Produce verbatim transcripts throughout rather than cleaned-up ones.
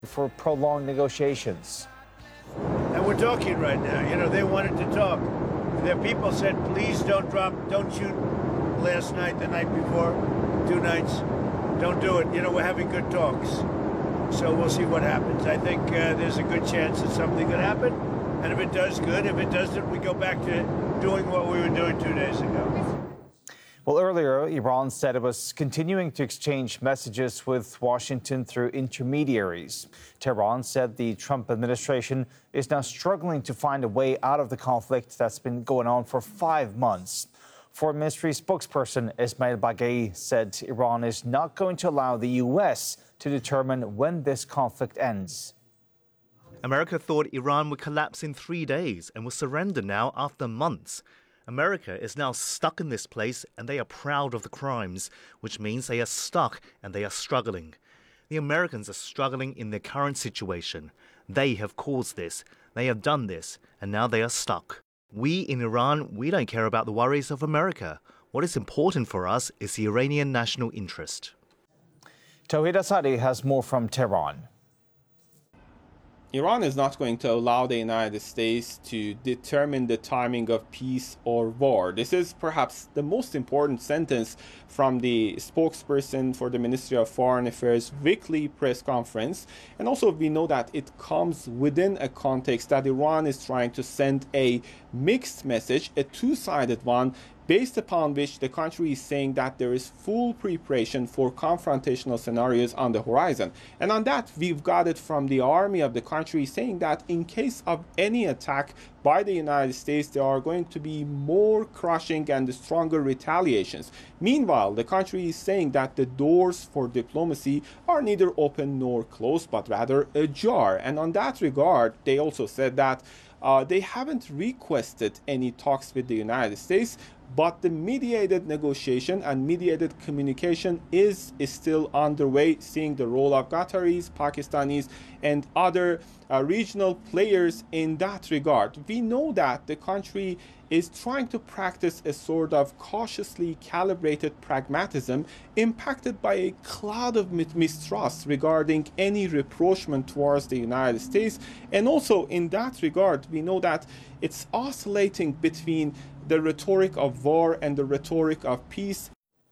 for prolonged negotiations. And we're talking right now. You know, they wanted to talk. Their people said, please don't drop, don't shoot last night, the night before, two nights. Don't do it. You know, we're having good talks. So we'll see what happens. I think uh, there's a good chance that something could happen. And if it does, good. If it doesn't, we go back to doing what we were doing two days ago. Well, earlier, Iran said it was continuing to exchange messages with Washington through intermediaries. Tehran said the Trump administration is now struggling to find a way out of the conflict that's been going on for five months. Foreign Ministry spokesperson Ismail Baghei said Iran is not going to allow the U S to determine when this conflict ends. America thought Iran would collapse in three days and will surrender now after months. America is now stuck in this place and they are proud of the crimes, which means they are stuck and they are struggling. The Americans are struggling in their current situation. They have caused this, they have done this, and now they are stuck. We in Iran, we don't care about the worries of America. What is important for us is the Iranian national interest. Tawhid Asadi has more from Tehran. Iran is not going to allow the United States to determine the timing of peace or war. This is perhaps the most important sentence from the spokesperson for the Ministry of Foreign Affairs weekly press conference. And also we know that it comes within a context that Iran is trying to send a mixed message, a two-sided one, based upon which the country is saying that there is full preparation for confrontational scenarios on the horizon. And on that, we've got it from the army of the country saying that in case of any attack by the United States, there are going to be more crushing and stronger retaliations. Meanwhile, the country is saying that the doors for diplomacy are neither open nor closed, but rather ajar. And on that regard, they also said that uh, they haven't requested any talks with the United States, but the mediated negotiation and mediated communication is, is still underway, seeing the role of Qataris, Pakistanis, and other uh, regional players in that regard. We know that the country is trying to practice a sort of cautiously calibrated pragmatism impacted by a cloud of mistrust regarding any rapprochement towards the United States. And also in that regard, we know that it's oscillating between the rhetoric of war and the rhetoric of peace.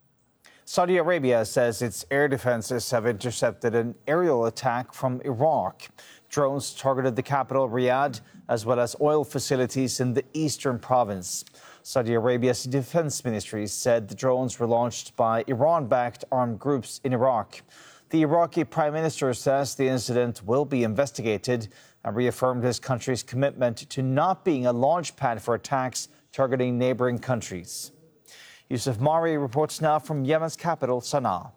Saudi Arabia says its air defenses have intercepted an aerial attack from Iraq. Drones targeted the capital, Riyadh, as well as oil facilities in the eastern province. Saudi Arabia's defense ministry said the drones were launched by Iran-backed armed groups in Iraq. The Iraqi prime minister says the incident will be investigated and reaffirmed his country's commitment to not being a launch pad for attacks targeting neighboring countries. Yusuf Mari reports now from Yemen's capital, Sana'a.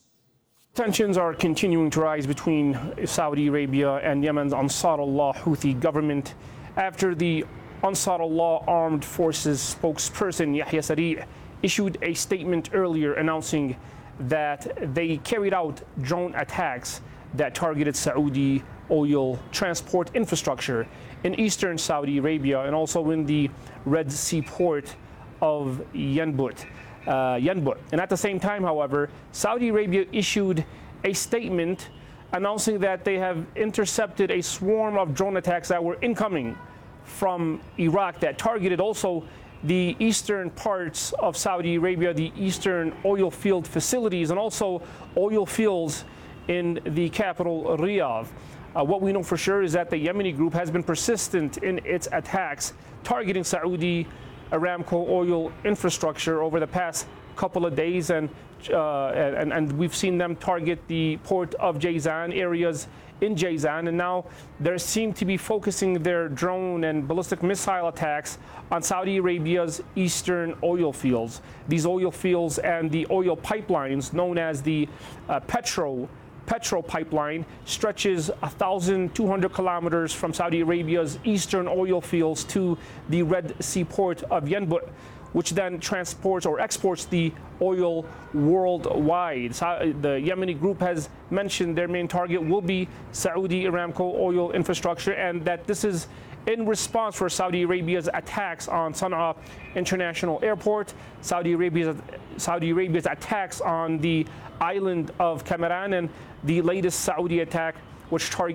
Tensions are continuing to rise between Saudi Arabia and Yemen's Ansarullah Houthi government after the Ansarullah Armed Forces spokesperson Yahya Sari issued a statement earlier announcing that they carried out drone attacks that targeted Saudi oil transport infrastructure in eastern Saudi Arabia and also in the Red Sea port of Yanbu. Uh, Yanbu. And at the same time, however, Saudi Arabia issued a statement announcing that they have intercepted a swarm of drone attacks that were incoming from Iraq that targeted also the eastern parts of Saudi Arabia, the eastern oil field facilities, and also oil fields in the capital, Riyadh. Uh, what we know for sure is that the Yemeni group has been persistent in its attacks targeting Saudi Aramco oil infrastructure over the past couple of days, and, uh, and, and we've seen them target the port of Jazan, areas in Jazan, and now they seem to be focusing their drone and ballistic missile attacks on Saudi Arabia's eastern oil fields. These oil fields and the oil pipelines known as the uh, Petro Petro pipeline stretches one thousand two hundred kilometers from Saudi Arabia's eastern oil fields to the Red Sea port of Yanbu, which then transports or exports the oil worldwide. So the Yemeni group has mentioned their main target will be Saudi Aramco oil infrastructure, and that this is in response for Saudi Arabia's attacks on Sana'a International Airport, Saudi Arabia's, Saudi Arabia's attacks on the island of Kamaran, and the latest Saudi attack which targeted